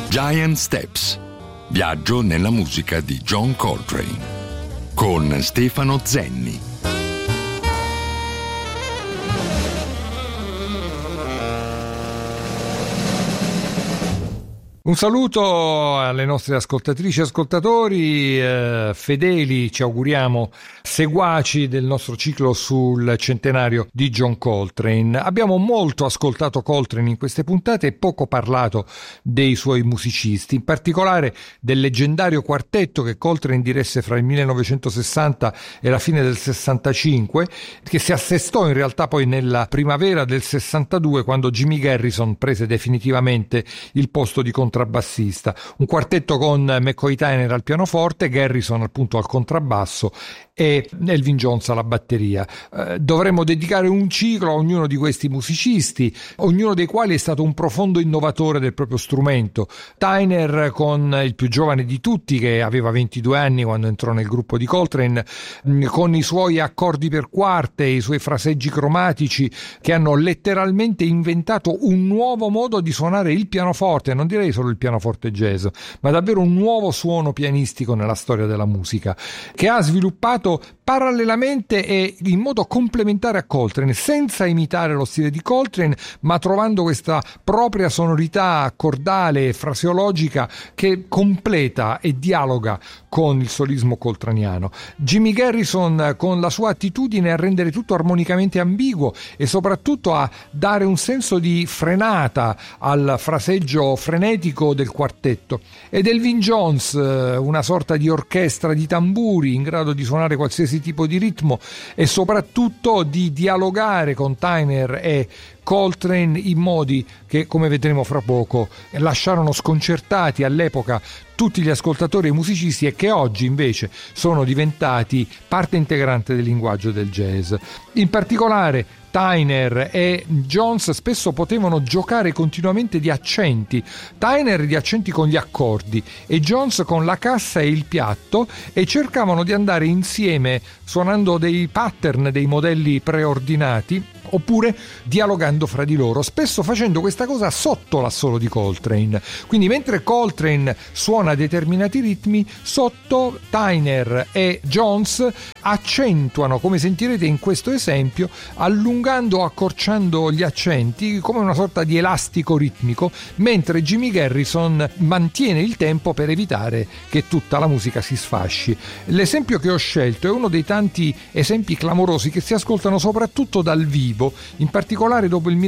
Giant Steps. Viaggio nella musica di John Coltrane con Stefano Zenni. Un saluto alle nostre ascoltatrici e ascoltatori fedeli, ci auguriamo seguaci del nostro ciclo sul centenario di John Coltrane. Abbiamo molto ascoltato Coltrane in queste puntate e poco parlato dei suoi musicisti, in particolare del leggendario quartetto che Coltrane diresse fra il 1960 e la fine del 65, che si assestò in realtà poi nella primavera del 62, quando Jimmy Garrison prese definitivamente il posto di contrabbassista. Un quartetto con McCoy Tyner al pianoforte, Garrison appunto al contrabbasso e Elvin Jones alla batteria. Dovremmo dedicare un ciclo a ognuno di questi musicisti, ognuno dei quali è stato un profondo innovatore del proprio strumento. Tyner, con il più giovane di tutti, che aveva 22 anni quando entrò nel gruppo di Coltrane, con i suoi accordi per quarte, i suoi fraseggi cromatici che hanno letteralmente inventato un nuovo modo di suonare il pianoforte, non direi solo il pianoforte jazz, ma davvero un nuovo suono pianistico nella storia della musica, che ha sviluppato parallelamente e in modo complementare a Coltrane, senza imitare lo stile di Coltrane, ma trovando questa propria sonorità accordale e fraseologica che completa e dialoga con il solismo coltraniano. Jimmy Garrison, con la sua attitudine a rendere tutto armonicamente ambiguo e soprattutto a dare un senso di frenata al fraseggio frenetico del quartetto, ed Elvin Jones, una sorta di orchestra di tamburi in grado di suonare qualsiasi tipo di ritmo e soprattutto di dialogare con Tyner e Coltrane in modi che, come vedremo fra poco, lasciarono sconcertati all'epoca tutti gli ascoltatori e musicisti e che oggi invece sono diventati parte integrante del linguaggio del jazz. In particolare Tyner e Jones spesso potevano giocare continuamente di accenti, Tyner di accenti con gli accordi e Jones con la cassa e il piatto, e cercavano di andare insieme suonando dei pattern, dei modelli preordinati, oppure dialogando fra di loro, spesso facendo questa cosa sotto l'assolo di Coltrane. Quindi mentre Coltrane suona determinati ritmi, sotto Tyner e Jones accentuano, come sentirete in questo esempio, allungando o accorciando gli accenti come una sorta di elastico ritmico, mentre Jimmy Garrison mantiene il tempo per evitare che tutta la musica si sfasci. L'esempio che ho scelto è uno dei tanti esempi clamorosi che si ascoltano soprattutto dal vivo, in particolare dopo il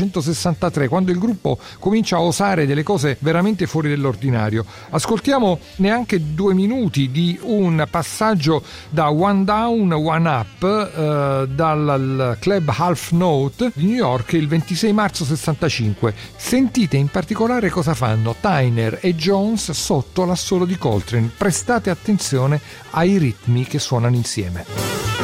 1963, quando il gruppo comincia a osare delle cose veramente fuori dell'ordinario. Ascoltiamo neanche 2 minuti di un passaggio da One Down, One Up dal club Half Note di New York il 26 marzo 65. Sentite in particolare cosa fanno Tyner e Jones sotto l'assolo di Coltrane. Prestate attenzione ai ritmi che suonano insieme.